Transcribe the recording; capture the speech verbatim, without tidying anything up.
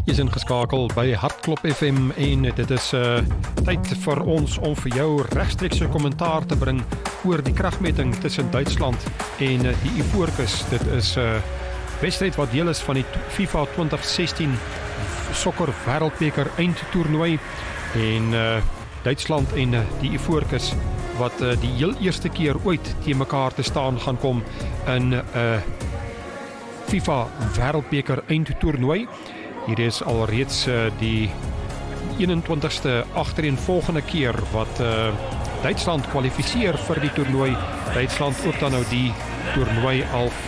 Jy is ingeskakel by Hartklop F M en dit is uh, tyd vir ons om vir jou regstreekse kommentaar te bring oor die kragmeting tussen Duitsland en uh, die Ivoorkus. Dit is 'n uh, wedstryd wat deel is van die FIFA twintig sestien sokker wêreldbeker eindtoernooi en uh, Duitsland en uh, die Ivoorkus wat uh, die heel eerste keer ooit teen mekaar te staan gaan kom in 'n uh, FIFA wêreldbeker eindtoernooi. Hier is alreeds uh, die eenentwintigste agtereenvolgende keer wat uh, Duitsland kwalifiseer vir die toernooi. Duitsland ook dan nou die toernooi al